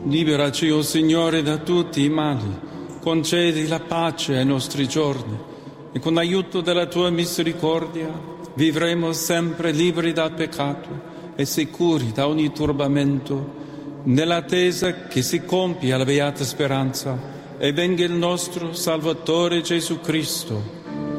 Liberaci, o Signore, da tutti i mali, concedi la pace ai nostri giorni e con l'aiuto della Tua misericordia vivremo sempre liberi dal peccato e sicuri da ogni turbamento, nell'attesa che si compia la beata speranza e venga il nostro Salvatore Gesù Cristo.